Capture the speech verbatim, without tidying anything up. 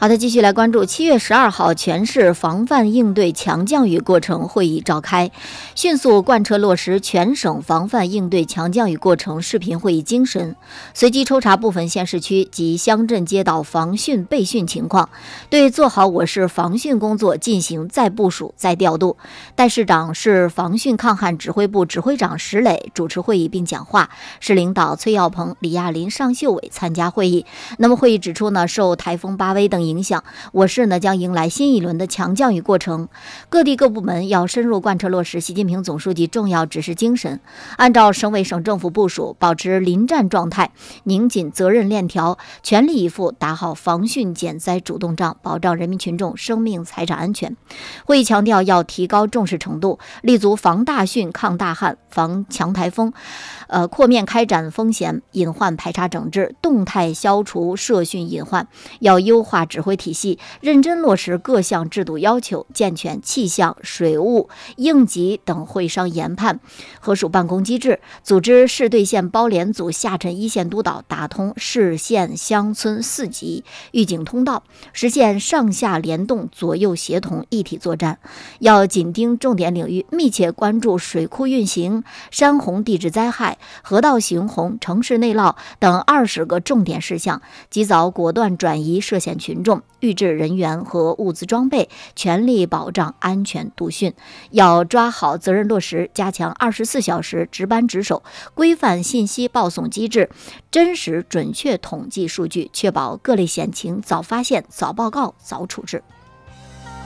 好的，继续来关注七月十二号全市防范应对强降雨过程会议召开，迅速贯彻落实全省防范应对强降雨过程视频会议精神，随机抽查部分县市区及乡镇街道防汛备汛情况，对做好我市防汛工作进行再部署、再调度。代市长、市防汛抗旱指挥部指挥长石磊主持会议并讲话，市领导崔耀鹏、李亚林、尚秀伟参加会议。那么会议指出呢，受台风巴威等影响，我市呢将迎来新一轮的强降雨过程，各地各部门要深入贯彻落实习近平总书记重要指示精神，按照省委省政府部署，保持临战状态，拧紧责任链条，全力以赴打好防汛减灾主动仗，保障人民群众生命财产安全。会议强调要提高重视程度，立足防大汛、抗大旱、防强台风，呃，扩面开展风险隐患排查整治，动态消除涉汛隐患。要优化指挥体系，认真落实各项制度要求，健全气象、水务、应急等会商研判核属办公机制，组织市对县包联组下沉一线督导，打通市县乡村四级预警通道，实现上下联动、左右协同、一体作战。要紧盯重点领域，密切关注水库运行、山洪地质灾害、河道行洪、城市内涝等二十个重点事项，及早果断转移涉险群众、预置人员和物资装备，全力保障安全度汛。要抓好责任落实，加强二十四小时值班值守，规范信息报送机制，真实准确统计数据，确保各类险情早发现、早报告、早处置。